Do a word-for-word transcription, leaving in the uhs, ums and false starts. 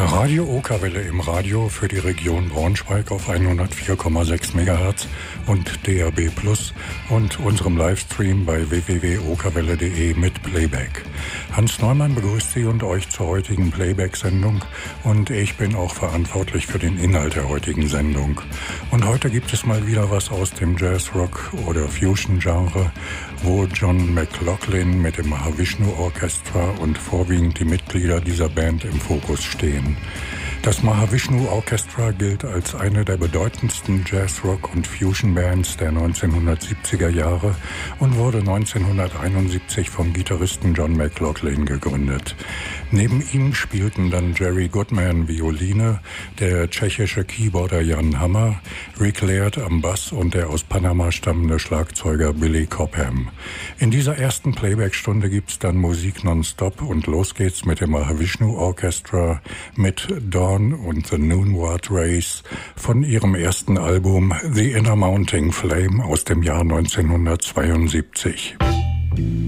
Radio Okerwelle im Radio für die Region Braunschweig auf hundertvier Komma sechs Megahertz und D A B Plus und unserem Livestream bei w w w punkt okerwelle punkt de mit Playback. Hans Neumann begrüßt Sie und euch zur heutigen Playback-Sendung und ich bin auch verantwortlich für den Inhalt der heutigen Sendung. Und heute gibt es mal wieder was aus dem Jazzrock oder Fusion-Genre, wo John McLaughlin mit dem Mahavishnu Orchestra und vorwiegend die Mitglieder dieser Band im Fokus stehen. Das Mahavishnu Orchestra gilt als eine der bedeutendsten Jazzrock- und Fusion-Bands der neunzehnhundertsiebziger Jahre und wurde neunzehnhunderteinundsiebzig vom Gitarristen John McLaughlin gegründet. Neben ihm spielten dann Jerry Goodman Violine, der tschechische Keyboarder Jan Hammer, Rick Laird am Bass und der aus Panama stammende Schlagzeuger Billy Cobham. In dieser ersten Playback-Stunde gibt's dann Musik nonstop und los geht's mit dem Mahavishnu Orchestra mit Dawn und The Noonward Race von ihrem ersten Album The Inner Mounting Flame aus dem Jahr neunzehnhundertzweiundsiebzig.